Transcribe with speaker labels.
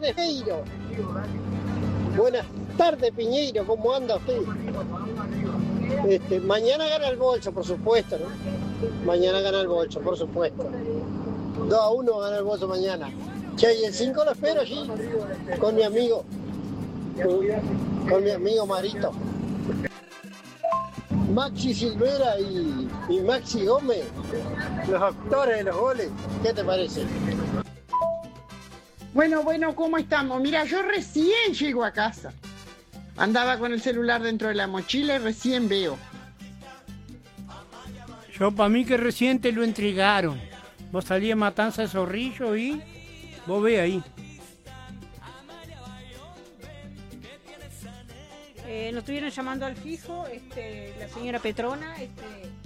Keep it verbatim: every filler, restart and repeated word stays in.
Speaker 1: tardes, Piñeiro. Buenas tardes, Piñeiro. ¿Cómo anda usted? Este, mañana gana el bolso, por supuesto, ¿no? Mañana gana el bolso, por supuesto. dos a uno gana el bolso mañana. Che, y el cinco lo espero allí, con mi amigo. Con, con mi amigo Marito. Maxi Silvera y, y Maxi Gómez, los actores de los goles. ¿Qué te parece?
Speaker 2: Bueno, bueno, ¿cómo estamos? Mira, yo recién llego a casa. Andaba con el celular dentro de la mochila y recién veo.
Speaker 3: Yo para mí que recién te lo entregaron. Vos salí a Matanza de Zorrillo y vos ve ahí.
Speaker 4: Eh, nos estuvieron llamando al fijo, este, la señora Petrona, este,